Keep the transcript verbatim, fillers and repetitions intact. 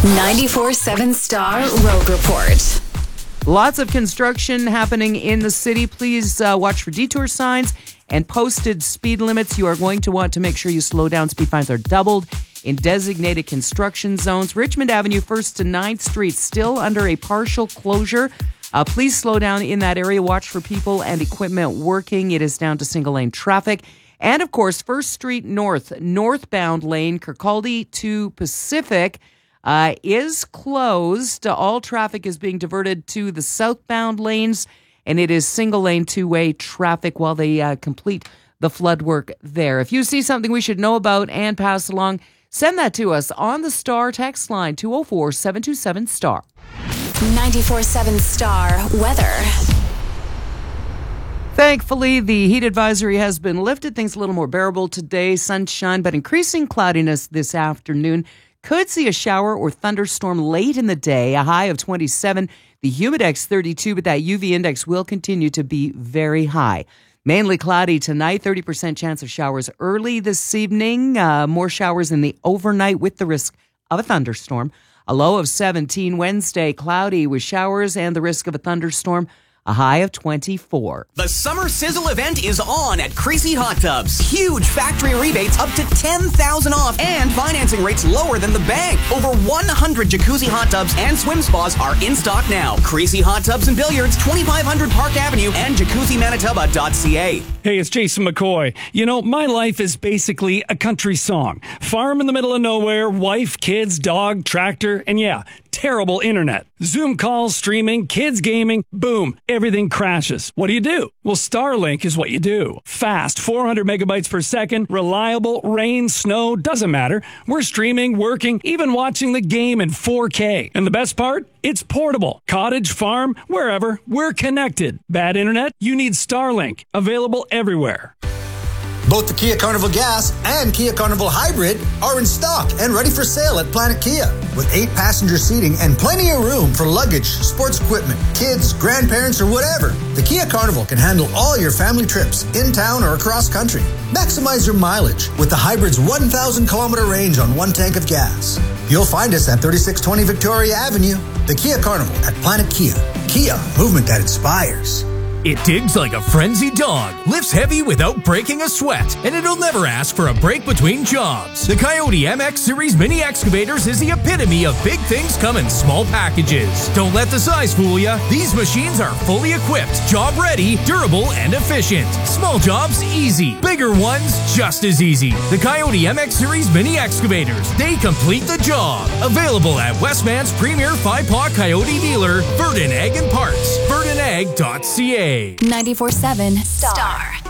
ninety-four seven Star Road Report. Lots of construction happening in the city. Please uh, watch for detour signs and posted speed limits. You are going to want to make sure you slow down. Speed fines are doubled in designated construction zones. Richmond Avenue, first to ninth Street, still under a partial closure. Uh, please slow down in that area. Watch for people and equipment working. It is down to single lane traffic. And of course, first Street North, northbound lane, Kirkcaldy to Pacific, uh, is closed. All traffic is being diverted to the southbound lanes, and it is single lane two-way traffic while they uh, complete the flood work there. If you see something we should know about and pass along, send that to us on the Star text line, two oh four, seven two seven, STAR. ninety-four seven Star Weather. Thankfully, the heat advisory has been lifted. Things a little more bearable today. Sunshine, but increasing cloudiness this afternoon. Could see a shower or thunderstorm late in the day. A high of twenty-seven. The humidex thirty-two, but that U V index will continue to be very high. Mainly cloudy tonight. thirty percent chance of showers early this evening. Uh, more showers in the overnight with the risk of a thunderstorm. A low of seventeen Wednesday. Cloudy with showers and the risk of a thunderstorm. A high of twenty-four. The Summer Sizzle event is on at Creasy Hot Tubs. Huge factory rebates up to ten thousand dollars off and financing rates lower than the bank. Over one hundred jacuzzi hot tubs and swim spas are in stock now. Creasy Hot Tubs and Billiards, twenty-five hundred Park Avenue and jacuzzi manitoba dot c a. Hey, it's Jason McCoy. You know, my life is basically a country song. Farm in the middle of nowhere, wife, kids, dog, tractor, and yeah, terrible internet. Zoom calls, streaming, kids gaming, boom, everything crashes. What do you do? Well, Starlink is what you do. Fast, four hundred megabytes per second, reliable, rain, snow, doesn't matter. We're streaming, working, even watching the game in four K. And the best part? It's portable. Cottage, farm, wherever, we're connected. Bad internet? You need Starlink. Available everywhere. Both the Kia Carnival Gas and Kia Carnival Hybrid are in stock and ready for sale at Planet Kia. With eight passenger seating and plenty of room for luggage, sports equipment, kids, grandparents, or whatever, the Kia Carnival can handle all your family trips in town or across country. Maximize your mileage with the Hybrid's one thousand kilometer range on one tank of gas. You'll find us at thirty-six twenty Victoria Avenue. The Kia Carnival at Planet Kia. Kia, movement that inspires. It digs like a frenzied dog, lifts heavy without breaking a sweat, and it'll never ask for a break between jobs. The Coyote M X Series Mini Excavators is the epitome of big things come in small packages. Don't let the size fool ya. These machines are fully equipped, job ready, durable, and efficient. Small jobs, easy. Bigger ones, just as easy. The Coyote M X Series Mini Excavators. They complete the job. Available at Westman's premier five-paw Coyote dealer, Verdon Egg and Parts. verdon egg dot c a. ninety-four seven Star.